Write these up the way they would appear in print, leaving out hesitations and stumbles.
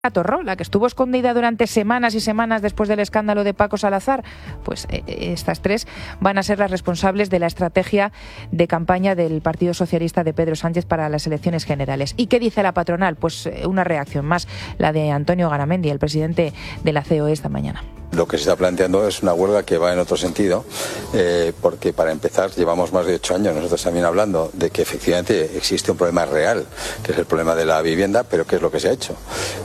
Torró, la que estuvo escondida durante semanas y semanas después del escándalo de Paco Salazar. Pues estas tres van a ser las responsables de la estrategia de campaña del Partido Socialista de Pedro Sánchez para las elecciones generales. ¿Y qué dice la patronal? Pues una reacción más, la de Antonio Garamendi, el presidente de la COE, esta mañana. Lo que se está planteando es una huelga que va en otro sentido, porque para empezar llevamos más de 8 años nosotros también hablando de que efectivamente existe un problema real, que es el problema de la vivienda, pero ¿qué es lo que se ha hecho?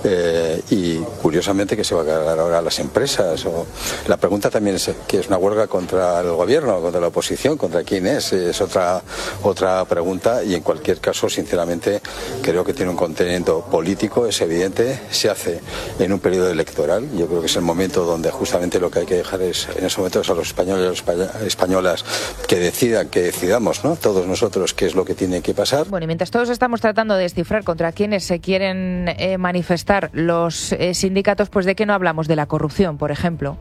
Y curiosamente, ¿qué se va a cargar ahora a las empresas? La pregunta también es que es una huelga contra el gobierno, contra la oposición, contra quién es otra pregunta, y en cualquier caso, sinceramente, creo que tiene un contenido político, es evidente, se hace en un periodo electoral. Yo creo que es el momento donde justamente lo que hay que dejar es en esos momentos a los españoles y españolas que decidamos, ¿no? Todos nosotros qué es lo que tiene que pasar. Bueno, y mientras todos estamos tratando de descifrar contra quiénes se quieren manifestar los sindicatos, pues ¿de qué no hablamos? De la corrupción, por ejemplo.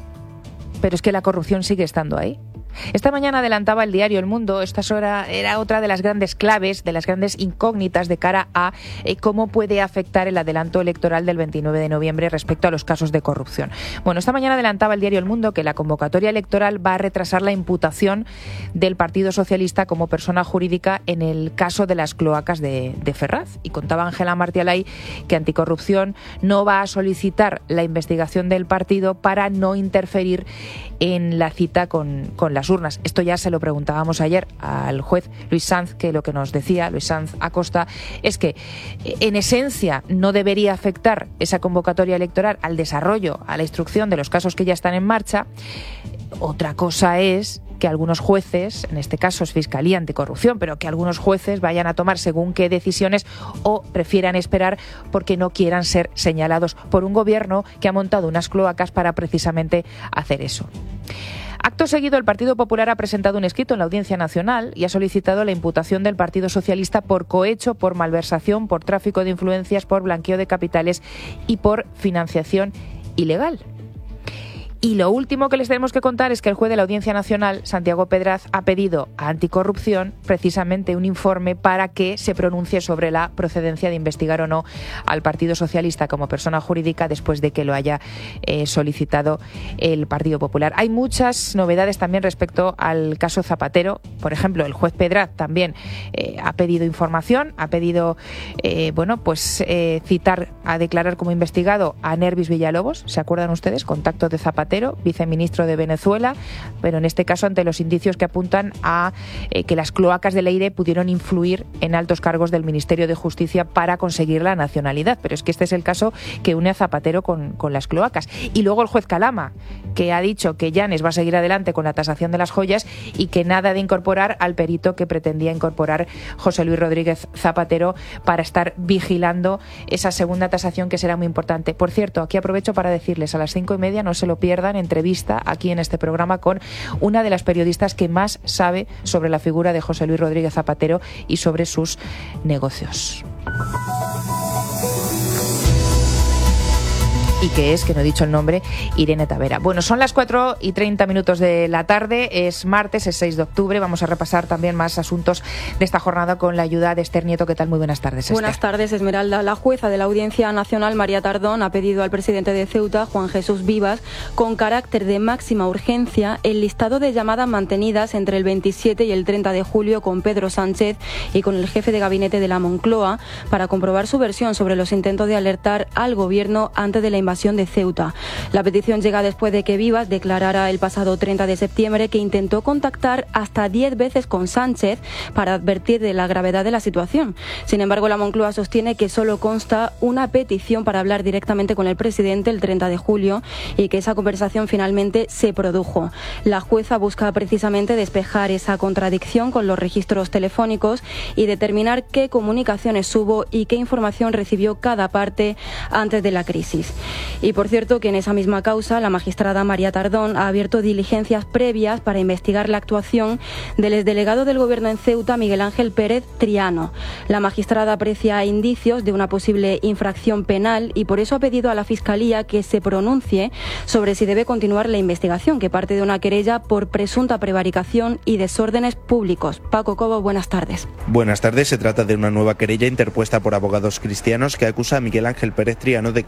Pero es que la corrupción sigue estando ahí. Esta mañana adelantaba el diario El Mundo, esta era otra de las grandes claves, de las grandes incógnitas de cara a cómo puede afectar el adelanto electoral del 29 de noviembre respecto a los casos de corrupción. Bueno, esta mañana adelantaba el diario El Mundo que la convocatoria electoral va a retrasar la imputación del Partido Socialista como persona jurídica en el caso de las cloacas de Ferraz. Y contaba Ángela Martialay que Anticorrupción no va a solicitar la investigación del partido para no interferir en la cita con las urnas. Esto ya se lo preguntábamos ayer al juez Luis Sanz, que lo que nos decía Luis Sanz Acosta es que en esencia no debería afectar esa convocatoria electoral al desarrollo, a la instrucción de los casos que ya están en marcha. Otra cosa es que algunos jueces, en este caso es Fiscalía Anticorrupción, pero que algunos jueces vayan a tomar según qué decisiones o prefieran esperar porque no quieran ser señalados por un gobierno que ha montado unas cloacas para precisamente hacer eso. Acto seguido, el Partido Popular ha presentado un escrito en la Audiencia Nacional y ha solicitado la imputación del Partido Socialista por cohecho, por malversación, por tráfico de influencias, por blanqueo de capitales y por financiación ilegal. Y lo último que les tenemos que contar es que el juez de la Audiencia Nacional, Santiago Pedraz, ha pedido a Anticorrupción precisamente un informe para que se pronuncie sobre la procedencia de investigar o no al Partido Socialista como persona jurídica después de que lo haya solicitado el Partido Popular. Hay muchas novedades también respecto al caso Zapatero. Por ejemplo, el juez Pedraz también ha pedido información, ha pedido citar a declarar como investigado a Nervis Villalobos. ¿Se acuerdan ustedes? Contacto de Zapatero, viceministro de Venezuela, pero en este caso ante los indicios que apuntan a que las cloacas de Leire pudieron influir en altos cargos del Ministerio de Justicia para conseguir la nacionalidad. Pero es que este es el caso que une a Zapatero con las cloacas. Y luego el juez Calama, que ha dicho que Llanes va a seguir adelante con la tasación de las joyas y que nada de incorporar al perito que pretendía incorporar José Luis Rodríguez Zapatero para estar vigilando esa segunda tasación que será muy importante. Por cierto, aquí aprovecho para decirles a las 5:30, no se lo pierdan, entrevista aquí en este programa con una de las periodistas que más sabe sobre la figura de José Luis Rodríguez Zapatero y sobre sus negocios. Y que es, que no he dicho el nombre, Irene Tavera. Bueno, son las 4:30 de la tarde, es martes, es 6 de octubre. Vamos a repasar también más asuntos de esta jornada con la ayuda de Esther Nieto. ¿Qué tal? Muy buenas tardes, Esther. Buenas tardes, Esmeralda. La jueza de la Audiencia Nacional, María Tardón, ha pedido al presidente de Ceuta, Juan Jesús Vivas, con carácter de máxima urgencia, el listado de llamadas mantenidas entre el 27 y el 30 de julio con Pedro Sánchez y con el jefe de gabinete de la Moncloa para comprobar su versión sobre los intentos de alertar al gobierno antes de la invasión de Ceuta. La petición llega después de que Vivas declarara el pasado 30 de septiembre que intentó contactar hasta 10 veces con Sánchez para advertir de la gravedad de la situación. Sin embargo, la Moncloa sostiene que solo consta una petición para hablar directamente con el presidente el 30 de julio y que esa conversación finalmente se produjo. La jueza busca precisamente despejar esa contradicción con los registros telefónicos y determinar qué comunicaciones hubo y qué información recibió cada parte antes de la crisis. Y por cierto que en esa misma causa la magistrada María Tardón ha abierto diligencias previas para investigar la actuación del exdelegado del Gobierno en Ceuta, Miguel Ángel Pérez Triano. La magistrada aprecia indicios de una posible infracción penal y por eso ha pedido a la Fiscalía que se pronuncie sobre si debe continuar la investigación, que parte de una querella por presunta prevaricación y desórdenes públicos. Paco Cobo, buenas tardes. Buenas tardes. Se trata de una nueva querella interpuesta por abogados cristianos que acusa a Miguel Ángel Pérez Triano de